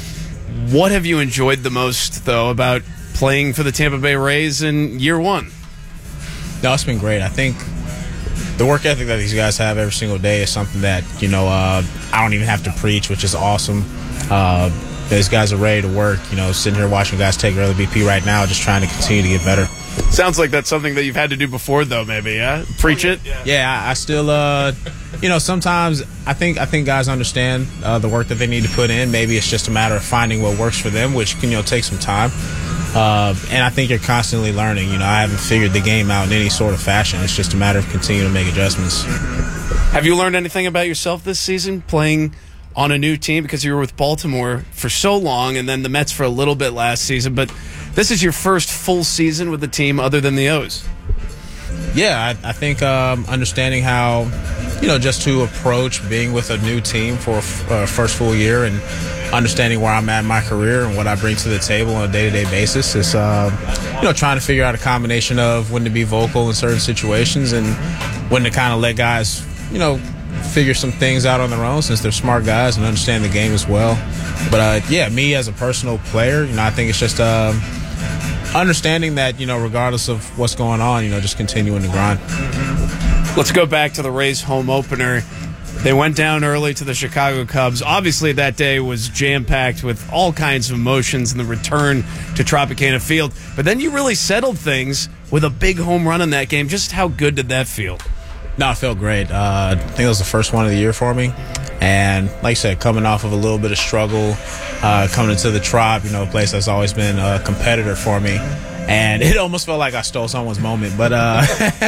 What have you enjoyed the most, though, about playing for the Tampa Bay Rays in year one? No, it's been great. I think the work ethic that these guys have every single day is something that, you know, uh, I don't even have to preach, which is awesome. Uh, these guys are ready to work. You know, sitting here watching guys take early B P right now, just trying to continue to get better. Sounds like that's something that you've had to do before, though, maybe, yeah? Preach it? Yeah, I, I still, uh, you know, sometimes I think I think guys understand uh, the work that they need to put in. Maybe it's just a matter of finding what works for them, which can, you know, take some time. Uh, and I think you're constantly learning. You know, I haven't figured the game out in any sort of fashion. It's just a matter of continuing to make adjustments. Have you learned anything about yourself this season, playing on a new team because you were with Baltimore for so long and then the Mets for a little bit last season. But this is your first full season with the team other than the O's. Yeah, I, I think um, understanding how, you know, just to approach being with a new team for a f- uh, first full year and understanding where I'm at in my career and what I bring to the table on a day-to-day basis is, uh, you know, trying to figure out a combination of when to be vocal in certain situations and when to kind of let guys, you know, figure some things out on their own since they're smart guys and understand the game as well. But, uh, yeah, me as a personal player, you know, I think it's just uh, understanding that, you know, regardless of what's going on, you know, just continuing to grind. Let's go back to the Rays home opener. They went down early to the Chicago Cubs. Obviously, that day was jam-packed with all kinds of emotions and the return to Tropicana Field. But then you really settled things with a big home run in that game. Just how good did that feel? No, it felt great. Uh, I think it was the first one of the year for me. And like I said, coming off of a little bit of struggle, uh, coming into the Trop, you know, a place that's always been a competitor for me. And it almost felt like I stole someone's moment. But uh,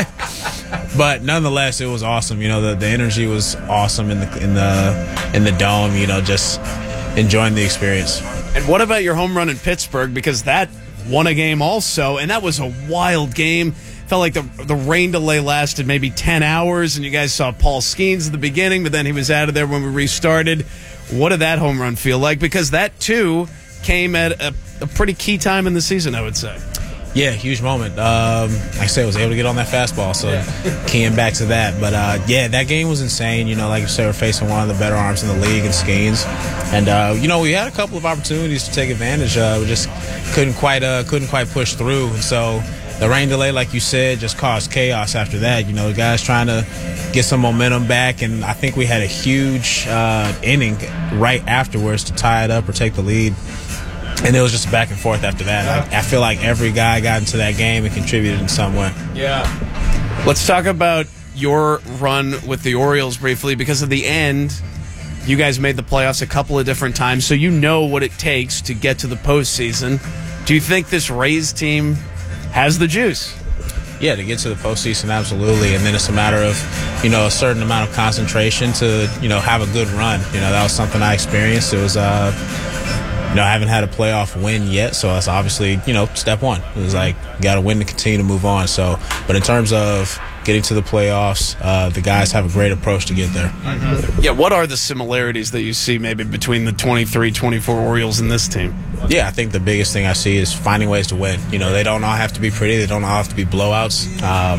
but nonetheless, it was awesome. You know, the, the energy was awesome in the in the in the dome, you know, just enjoying the experience. And what about your home run in Pittsburgh? Because that won a game also, and that was a wild game. Felt like the the rain delay lasted maybe ten hours, and you guys saw Paul Skeens at the beginning, but then he was out of there when we restarted. What did that home run feel like? Because that, too, came at a, a pretty key time in the season, I would say. Yeah, huge moment. Um, like I said, I was able to get on that fastball, so yeah. Keying back to that. But, uh, yeah, that game was insane. You know, like you said, we're facing one of the better arms in the league in Skeens. And, uh, you know, we had a couple of opportunities to take advantage. Uh, we just couldn't quite uh, couldn't quite push through. And so the rain delay, like you said, just caused chaos after that. You know, the guys trying to get some momentum back. And I think we had a huge uh, inning right afterwards to tie it up or take the lead. And it was just back and forth after that. I, I feel like every guy got into that game and contributed in some way. Yeah. Let's talk about your run with the Orioles briefly, because at the end, you guys made the playoffs a couple of different times, so you know what it takes to get to the postseason. Do you think this Rays team has the juice? Yeah, to get to the postseason, absolutely. And then it's a matter of, you know, a certain amount of concentration to, you know, have a good run. You know, that was something I experienced. It was, uh, you know, I haven't had a playoff win yet, so that's obviously, you know, step one. It was like, you got to win to continue to move on. So, but in terms of getting to the playoffs, uh, the guys have a great approach to get there. Mm-hmm. Yeah, what are the similarities that you see maybe between the twenty-three twenty-four Orioles and this team? Yeah, I think the biggest thing I see is finding ways to win. You know, they don't all have to be pretty. They don't all have to be blowouts. Um,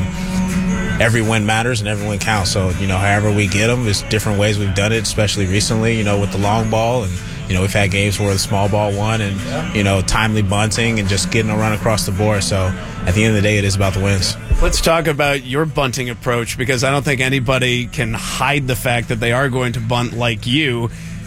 every win matters and every win counts. So, you know, however we get them, there's different ways we've done it, especially recently, you know, with the long ball. And, you know, we've had games where the small ball won and, you know, timely bunting and just getting a run across the board. So at the end of the day, it is about the wins. Let's talk about your bunting approach, because I don't think anybody can hide the fact that they are going to bunt like you.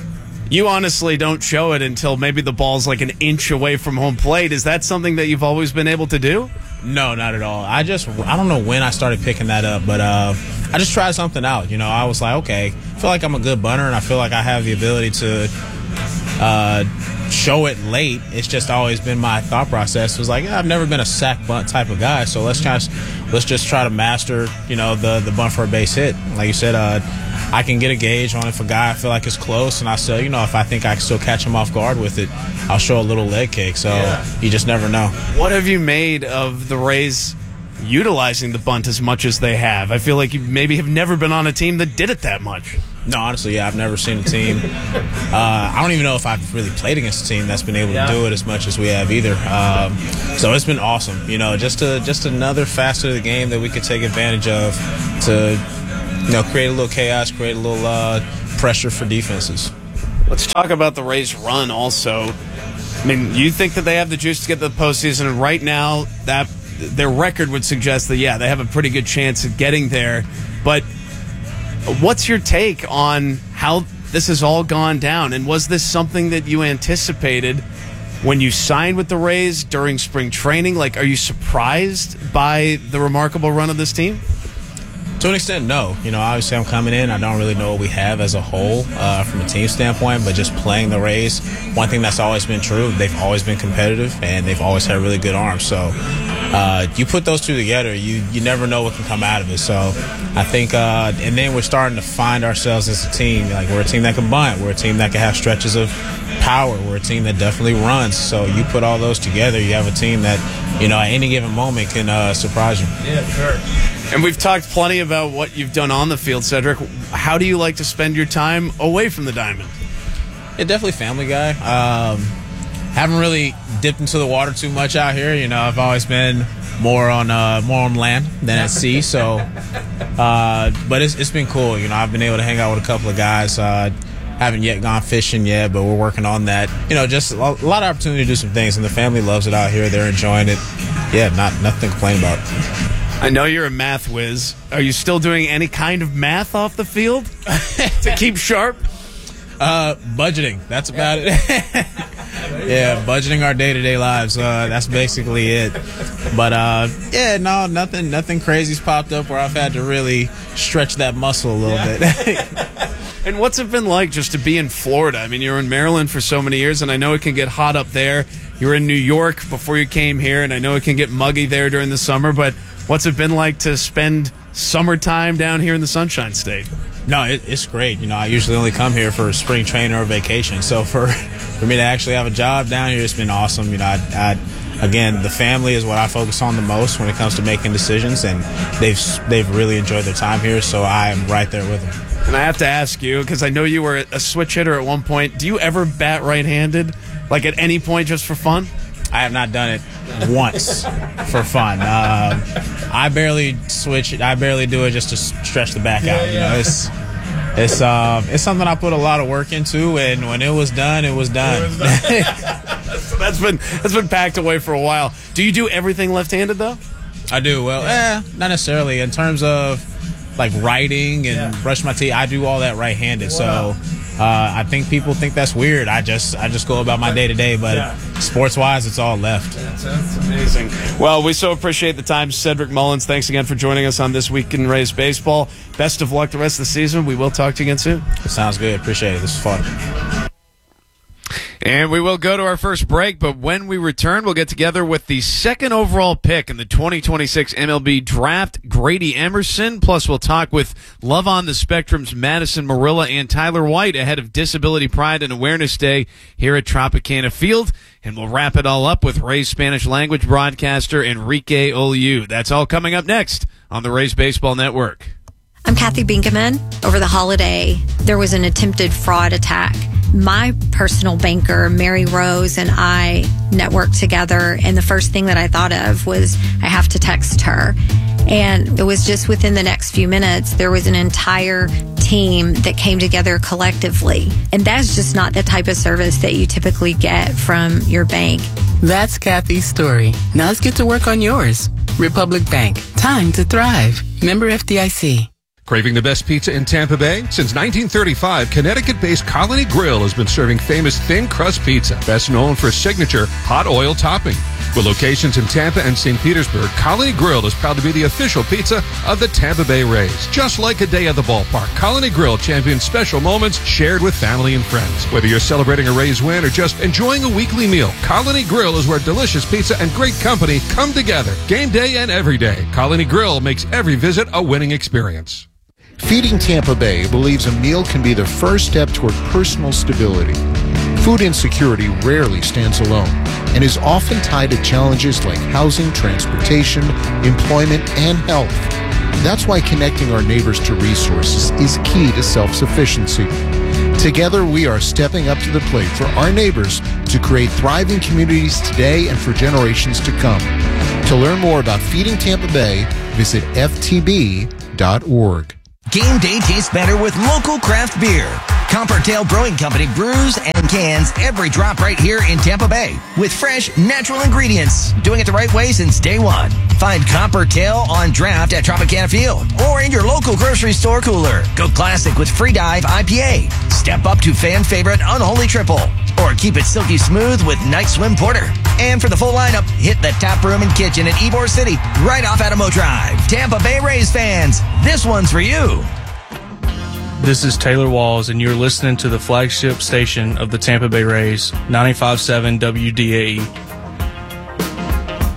You honestly don't show it until maybe the ball's like an inch away from home plate. Is that something that you've always been able to do? No, not at all. I just, I don't know when I started picking that up, but uh, I just tried something out. You know, I was like, okay, I feel like I'm a good bunter and I feel like I have the ability to uh, show it late. It's just always been my thought process. It was like, yeah, I've never been a sack bunt type of guy, so let's just let's just try to master, you know, the the bunt for a base hit. Like you said, uh, I can get a gauge on if a guy I feel like is close, and I say, you know, if I think I can still catch him off guard with it, I'll show a little leg kick. So yeah. You just never know. What have you made of the Rays utilizing the bunt as much as they have? I feel like you maybe have never been on a team that did it that much. No, honestly, yeah, I've never seen a team. Uh, I don't even know if I've really played against a team that's been able yeah. to do it as much as we have either. Um, so it's been awesome, you know, just a, just another facet of the game that we could take advantage of to, you know, create a little chaos, create a little uh, pressure for defenses. Let's talk about the Rays' run also. I mean, you think that they have the juice to get to the postseason, and right now that their record would suggest that, yeah, they have a pretty good chance of getting there. But what's your take on how this has all gone down? And was this something that you anticipated when you signed with the Rays during spring training? Like, are you surprised by the remarkable run of this team? To an extent, no. You know, obviously I'm coming in. I don't really know what we have as a whole uh, from a team standpoint, but just playing the Rays, one thing that's always been true, they've always been competitive, and they've always had really good arms. So uh, you put those two together, you you never know what can come out of it. So I think, uh, and then we're starting to find ourselves as a team. Like, we're a team that can bunt. We're a team that can have stretches of power. We're a team that definitely runs. So you put all those together, you have a team that, you know, at any given moment can uh, surprise you. Yeah, sure. And we've talked plenty about what you've done on the field, Cedric. How do you like to spend your time away from the diamond? Yeah, definitely family guy. Um, haven't really dipped into the water too much out here. You know, I've always been more on uh, more on land than at sea. So, uh, but it's it's been cool. You know, I've been able to hang out with a couple of guys. Uh, haven't yet gone fishing yet, but we're working on that. You know, just a lot of opportunity to do some things, and the family loves it out here. They're enjoying it. Yeah, not nothing to complain about. I know you're a math whiz. Are you still doing any kind of math off the field to keep sharp? Uh, budgeting. That's about it. Yeah, budgeting our day-to-day lives. Uh, that's basically it. But uh, yeah, no, nothing, nothing crazy's popped up where I've had to really stretch that muscle a little yeah. bit. And what's it been like just to be in Florida? I mean, you were in Maryland for so many years, and I know it can get hot up there. You were in New York before you came here, and I know it can get muggy there during the summer. But what's it been like to spend summertime down here in the Sunshine State? No, it, it's great. You know, I usually only come here for spring training or vacation. So for, for me to actually have a job down here, it's been awesome. You know, I, I, again, the family is what I focus on the most when it comes to making decisions, and they've they've really enjoyed their time here. So I am right there with them. And I have to ask you, because I know you were a switch hitter at one point. Do you ever bat right-handed, like at any point, just for fun? I have not done it once for fun. Uh, I barely switch it. I barely do it just to stretch the back out. You know, it's it's uh, it's something I put a lot of work into, and when it was done, it was done. It was done. So that's been that's been packed away for a while. Do you do everything left-handed though? I do. Well, eh, not necessarily. In terms of like writing and yeah. brush my teeth, I do all that right-handed. Wow. So. Uh, I think people think that's weird. I just I just go about my day to day, but yeah. sports wise, it's all left. That's, that's amazing. Well, we so appreciate the time, Cedric Mullins. Thanks again for joining us on This Week in Rays Baseball. Best of luck the rest of the season. We will talk to you again soon. It sounds good. Appreciate it. This is fun. And we will go to our first break, but when we return, we'll get together with the second overall pick in the twenty twenty-six M L B Draft, Grady Emerson. Plus, we'll talk with Love on the Spectrum's Madison Marilla and Tyler White ahead of Disability Pride and Awareness Day here at Tropicana Field. And we'll wrap it all up with Rays Spanish language broadcaster Enrique Oliu. That's all coming up next on the Rays Baseball Network. I'm Kathy Binkaman. Over the holiday, there was an attempted fraud attack. My personal banker, Mary Rose, and I networked together, and the first thing that I thought of was I have to text her. And it was just within the next few minutes, there was an entire team that came together collectively. And that's just not the type of service that you typically get from your bank. That's Kathy's story. Now let's get to work on yours. Republic Bank. Time to thrive. Member F D I C. Craving the best pizza in Tampa Bay? Since nineteen thirty-five, Connecticut-based Colony Grill has been serving famous thin crust pizza, best known for its signature hot oil topping. With locations in Tampa and Saint Petersburg, Colony Grill is proud to be the official pizza of the Tampa Bay Rays. Just like a day at the ballpark, Colony Grill champions special moments shared with family and friends. Whether you're celebrating a Rays win or just enjoying a weekly meal, Colony Grill is where delicious pizza and great company come together. Game day and every day, Colony Grill makes every visit a winning experience. Feeding Tampa Bay believes a meal can be the first step toward personal stability. Food insecurity rarely stands alone and is often tied to challenges like housing, transportation, employment, and health. That's why connecting our neighbors to resources is key to self-sufficiency. Together, we are stepping up to the plate for our neighbors to create thriving communities today and for generations to come. To learn more about Feeding Tampa Bay, visit F T B dot org. Game day tastes better with local craft beer. Coppertail Brewing Company brews and cans every drop right here in Tampa Bay with fresh, natural ingredients. Doing it the right way since day one. Find Coppertail on draft at Tropicana Field or in your local grocery store cooler. Go classic with Free Dive I P A. Step up to fan favorite Unholy Triple. Or keep it silky smooth with Night Swim Porter. And for the full lineup, hit the tap room and kitchen in Ybor City, right off Adamo Drive. Tampa Bay Rays fans, this one's for you. This is Taylor Walls, and you're listening to the flagship station of the Tampa Bay Rays, ninety-five point seven W D A E.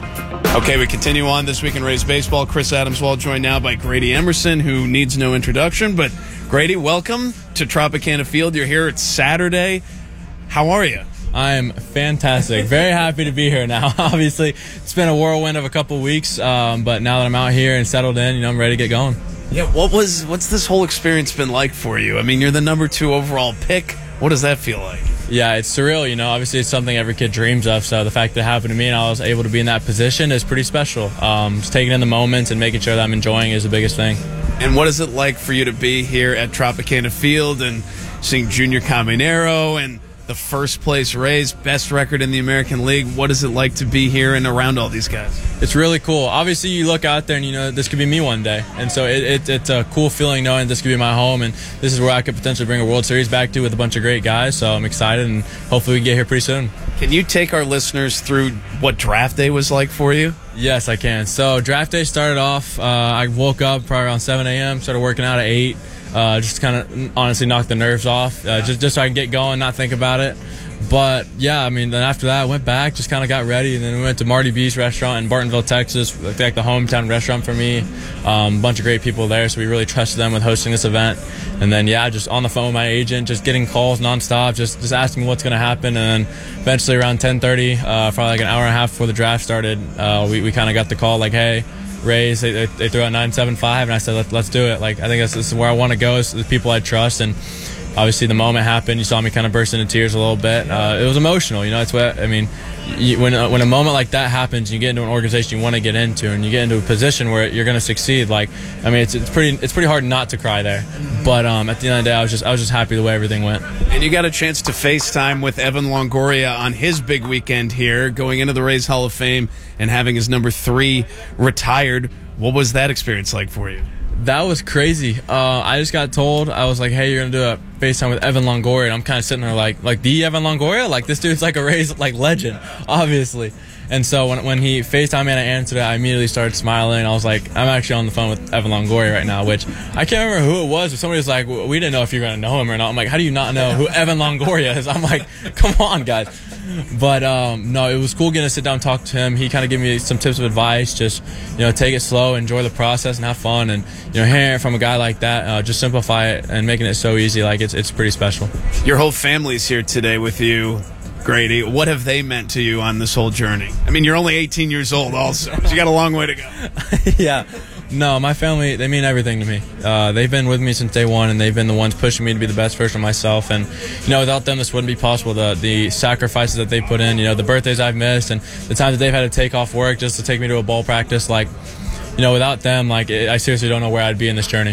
Okay, we continue on This Week in Rays Baseball. Chris Adamswald joined now by Grady Emerson, who needs no introduction. But, Grady, welcome to Tropicana Field. You're here. It's Saturday. How are you? I'm fantastic. Very happy to be here now. Obviously, it's been a whirlwind of a couple weeks, um, but now that I'm out here and settled in, you know, I'm ready to get going. Yeah, what was what's this whole experience been like for you? I mean, you're the number two overall pick. What does that feel like? Yeah, it's surreal, you know. Obviously, it's something every kid dreams of, so the fact that it happened to me and I was able to be in that position is pretty special. Um, just taking in the moments and making sure that I'm enjoying is the biggest thing. And what is it like for you to be here at Tropicana Field and seeing Junior Caminero and the first place Rays, best record in the American League? What is it like to be here and around all these guys? It's really cool. Obviously, you look out there and you know this could be me one day. And so it, it, it's a cool feeling knowing this could be my home and this is where I could potentially bring a World Series back to with a bunch of great guys. So I'm excited and hopefully we can get here pretty soon. Can you take our listeners through what draft day was like for you? Yes, I can. So draft day started off, uh, I woke up probably around seven a.m., started working out at eight. Uh, just kind of honestly knock the nerves off, uh, just just so I can get going, not think about it. But yeah, I mean, then after that, I went back, just kind of got ready, and then we went to Marty B's restaurant in Bartonville, Texas, like the hometown restaurant for me. Um, a bunch of great people there, so we really trusted them with hosting this event. And then yeah, just on the phone with my agent, just getting calls nonstop, just just asking what's going to happen. And then eventually around ten thirty, uh, probably like an hour and a half before the draft started, uh, we we kind of got the call like, hey. Rays, they, they threw out nine seven five, and I said, Let, let's do it. Like I think that's, this is where I want to go. It's the people I trust, and obviously the moment happened. You saw me kind of burst into tears a little bit. Uh, it was emotional, you know. It's what I mean. You, when uh, when a moment like that happens, you get into an organization you want to get into, and you get into a position where you're going to succeed. Like I mean, it's it's pretty it's pretty hard not to cry there. But um, at the end of the day, I was just I was just happy the way everything went. And you got a chance to FaceTime with Evan Longoria on his big weekend here, going into the Rays Hall of Fame and having his number three retired. What was that experience like for you? That was crazy. Uh, I just got told, I was like, hey, you're going to do a FaceTime with Evan Longoria. And I'm kind of sitting there like, like the Evan Longoria? Like, this dude's like a Rays like legend, obviously. And so when when he FaceTimed me and I answered it, I immediately started smiling. I was like, I'm actually on the phone with Evan Longoria right now, which I can't remember who it was, but somebody was like, we didn't know if you were going to know him or not. I'm like, how do you not know who Evan Longoria is? I'm like, come on, guys. But um, no, it was cool getting to sit down and talk to him. He kind of gave me some tips of advice. Just, you know, take it slow, enjoy the process, and have fun. And, you know, hearing it from a guy like that, uh, just simplify it and making it so easy, like it's it's pretty special. Your whole family's here today with you, Grady. What have they meant to you on this whole journey? I mean, you're only eighteen years old also, so you got a long way to go. Yeah. No, my family, they mean everything to me. Uh, they've been with me since day one, and they've been the ones pushing me to be the best version of myself. And, you know, without them, this wouldn't be possible. The the sacrifices that they put in, you know, the birthdays I've missed and the times that they've had to take off work just to take me to a ball practice, like, you know, without them, like, it, I seriously don't know where I'd be in this journey.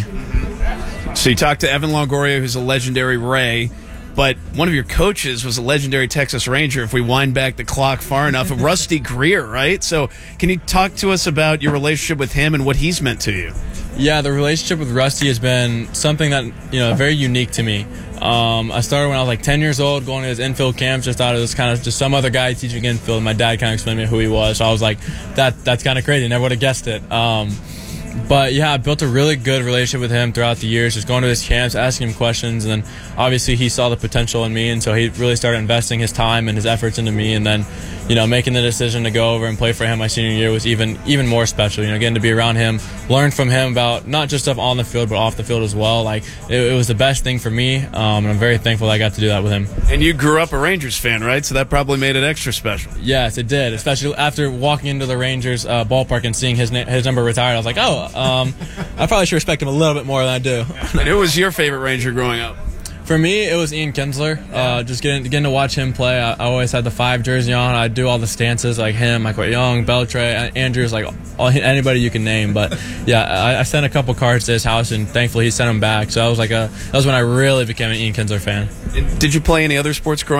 So you talked to Evan Longoria, who's a legendary Ray, but one of your coaches was a legendary Texas Ranger, if we wind back the clock far enough, Rusty Greer, right? So can you talk to us about your relationship with him and what he's meant to you? Yeah, the relationship with Rusty has been something that, you know, very unique to me. Um, I started when I was like ten years old, going to his infield camps, just thought it was kind of just some other guy teaching infield. My dad kind of explained to me who he was, so I was like, that that's kind of crazy. Never would have guessed it. Um, But, yeah, I built a really good relationship with him throughout the years, just going to his camps, asking him questions, and then obviously he saw the potential in me, and so he really started investing his time and his efforts into me, and then, you know, making the decision to go over and play for him my senior year was even even more special. You know, getting to be around him, learn from him about not just stuff on the field, but off the field as well. Like, it, it was the best thing for me, um, and I'm very thankful that I got to do that with him. And you grew up a Rangers fan, right? So that probably made it extra special. Yes, it did, especially after walking into the Rangers uh, ballpark and seeing his, na- his number retired. I was like, oh, Um, I probably should respect him a little bit more than I do. And who was your favorite Ranger growing up? For me, it was Ian Kinsler. Uh, just getting getting to watch him play. I, I always had the five jersey on. I'd do all the stances like him, like Young, Beltre, Andrews, like all, anybody you can name. But yeah, I, I sent a couple cards to his house, and thankfully he sent them back. So that was like a that was when I really became an Ian Kinsler fan. Did you play any other sports growing up?